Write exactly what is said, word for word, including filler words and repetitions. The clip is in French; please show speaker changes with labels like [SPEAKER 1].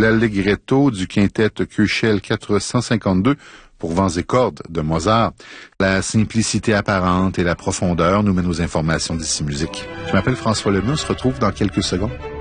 [SPEAKER 1] l'allegretto du quintet Köchel quatre cent cinquante-deux pour vents et cordes de Mozart. La simplicité apparente et la profondeur nous mènent aux informations d'ici musique. Je m'appelle François Lemay, on se retrouve dans quelques secondes.